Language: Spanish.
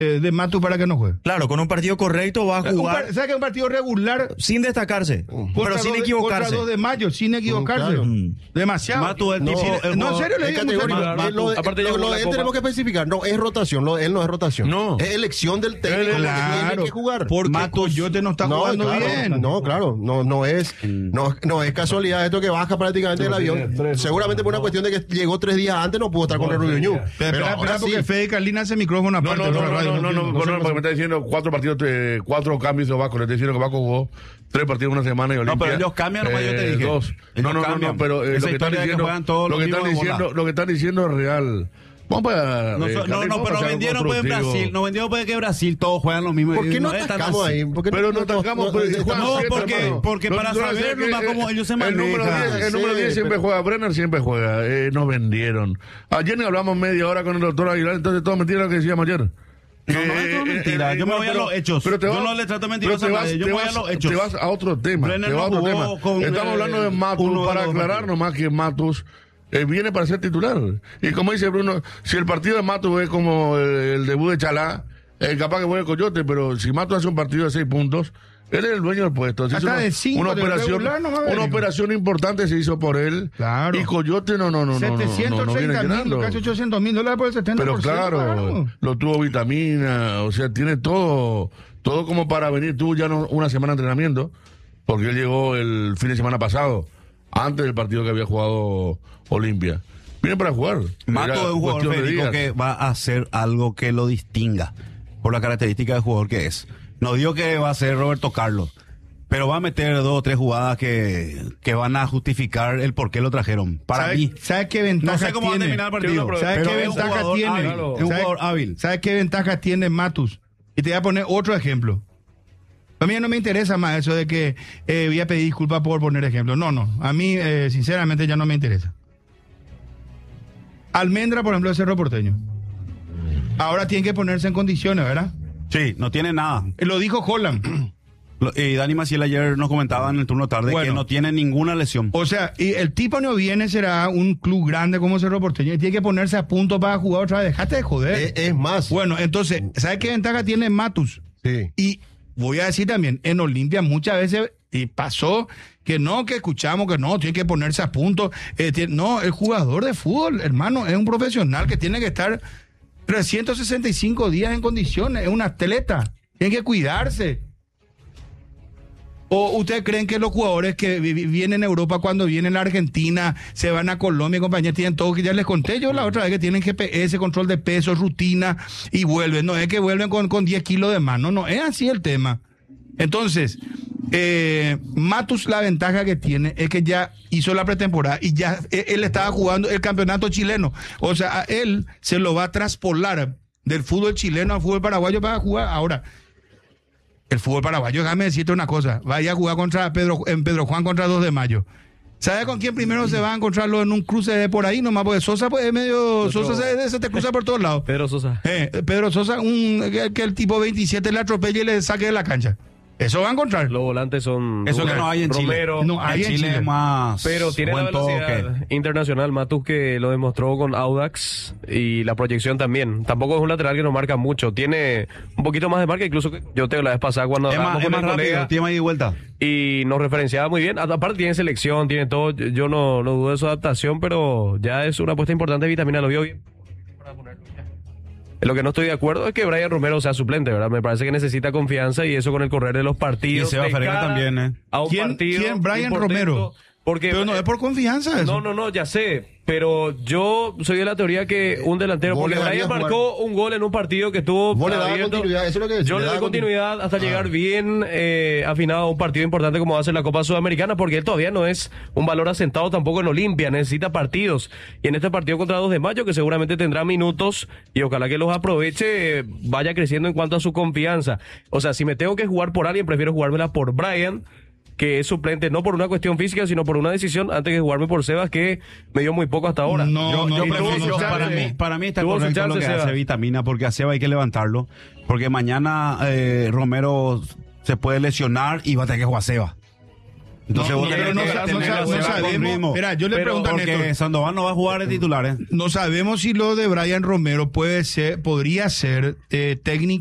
de Matus para que no juegue. Claro, con un partido correcto va a jugar. ¿Sabes que un partido regular? Sin destacarse, pero sin equivocarse. Contra 2 de mayo, sin equivocarse. Claro. Demasiado. Matus, en serio le digo. Aparte lo de él tenemos que especificar. No es rotación. Él no es rotación. No. Es elección del técnico. Claro. Tiene que jugar. Porque Coyote no está jugando bien. No, claro. No es casualidad esto que baja prácticamente del avión. Seguramente por una cuestión de que llegó 3 días antes, no pudo estar con el Rubio Ñu. Pero espera, porque Fede Carlina hace micrófono aparte. No, porque me está diciendo 4 partidos, 4 cambios de Vasco. Le estoy diciendo que Vasco jugó 3 partidos en una semana y Olimpia. No, pero ellos cambian, yo te dije. 2. No, pero lo que están diciendo es real. Vamos para. Pero vendieron pues en Brasil. No vendieron pues que Brasil todos juegan lo mismo. ¿Por qué no atacamos ahí? Pero no atacamos. Porque para saber nomás cómo ellos se manejan. El número 10 siempre juega. Brenner siempre juega. Nos vendieron. Ayer ni hablamos media hora con el doctor Aguilar, entonces todo mentira lo que decíamos ayer. No es todo mentira. Yo me voy a los hechos. Yo no le trato mentiroso a nadie. Yo me voy a los hechos. Te vas a otro tema. Estamos hablando de Matus para aclarar nomás que Matus viene para ser titular. Y como dice Bruno, si el partido de Matus es como el debut de Chalá, capaz que juegue Coyote, pero si Matus hace un partido de 6 puntos, él es el dueño del puesto. Una operación importante se hizo por él. Claro. Y Coyote no 730.000, casi $800.000 por el 70%. Pero claro, lo tuvo vitamina, o sea, tiene todo como para venir. Tuvo ya una semana de entrenamiento, porque él llegó el fin de semana pasado, antes del partido que había jugado Olimpia. Viene para jugar. Mato es un jugador, Federico, que va a hacer algo que lo distinga por la característica del jugador que es. No digo que va a ser Roberto Carlos, pero va a meter 2 o 3 jugadas que van a justificar el por qué lo trajeron. Para mí. ¿Sabes qué ventaja tiene? No sé cómo va a terminar el partido. ¿Sabes qué ventaja tiene? Es un jugador hábil. ¿Sabes qué ventaja tiene Matus? Y te voy a poner otro ejemplo. A mí no me interesa más eso de que voy a pedir disculpas por poner ejemplo. No. A mí, sinceramente, ya no me interesa. Almendra, por ejemplo, de Cerro Porteño. Ahora tiene que ponerse en condiciones, ¿verdad? Sí, no tiene nada. Lo dijo Holland. Y Dani Maciel ayer nos comentaba en el turno tarde que no tiene ninguna lesión. O sea, y el tipo no viene, será un club grande como Cerro Porteño y tiene que ponerse a punto para jugar otra vez. Dejate de joder. Es más. Bueno, entonces, ¿sabes qué ventaja tiene Matus? Sí. Y voy a decir también, en Olimpia muchas veces y pasó que escuchamos que tiene que ponerse a punto. El jugador de fútbol, hermano, es un profesional que tiene que estar 365 días en condiciones, es un atleta, tiene que cuidarse. ¿O ustedes creen que los jugadores que vienen a Europa cuando vienen a Argentina, se van a Colombia, compañía, tienen todo? Que ya les conté yo la otra vez que tienen GPS, control de peso, rutina y vuelven? No es que vuelven con 10 kilos de más, no es así el tema. Entonces, Matus, la ventaja que tiene es que ya hizo la pretemporada y ya él estaba jugando el campeonato chileno. O sea, a él se lo va a traspolar del fútbol chileno al fútbol paraguayo para jugar. Ahora, el fútbol paraguayo, déjame decirte una cosa, vaya a jugar contra Pedro Juan contra 2 de mayo. ¿Sabes con quién primero se va a encontrarlo en un cruce de por ahí? Nomás porque Sosa pues es medio... Sosa se te cruza por todos lados. Pedro Sosa. Pedro Sosa, que el tipo 27 le atropelle y le saque de la cancha. Eso va a encontrar. Los volantes son... Eso que no hay en Romero, Chile. No hay en Chile. Más. Pero tiene la velocidad internacional, Matus, que lo demostró con Audax y la proyección también. Tampoco es un lateral que nos marca mucho. Tiene un poquito más de marca, incluso que yo te la vez pasada cuando hablamos con el colega. Tiene más de vuelta. Y nos referenciaba muy bien. Aparte tiene selección, tiene todo. Yo no dudo de su adaptación, pero ya es una apuesta importante de vitamina. Lo vio bien. Lo que no estoy de acuerdo es que Brian Romero sea suplente, ¿verdad? Me parece que necesita confianza y eso con el correr de los partidos. Y Seba Ferreira también, a un partido. ¿Quién? Brian Romero. Pero no es por confianza eso. No, ya sé. Pero yo soy de la teoría que un delantero, porque Brian marcó un gol en un partido que estuvo abierto. Eso es lo que yo le doy continuidad hasta llegar bien afinado a un partido importante como va a ser la Copa Sudamericana, porque él todavía no es un valor asentado tampoco en Olimpia, necesita partidos. Y en este partido contra 2 de mayo, que seguramente tendrá minutos y ojalá que los aproveche, vaya creciendo en cuanto a su confianza. O sea, si me tengo que jugar por alguien, prefiero jugármela por Brian, que es suplente, no por una cuestión física, sino por una decisión, antes que jugarme por Sebas, que me dio muy poco hasta ahora. Para mí está correcto lo que hace vitamina, porque a Sebas hay que levantarlo, porque mañana Romero se puede lesionar y va a tener que jugar Sebas. Entonces vos tenés que sabemos. Mira, yo le pregunto a Néstor, porque Sandoval no va a jugar de titulares. No sabemos si lo de Brian Romero podría ser técnico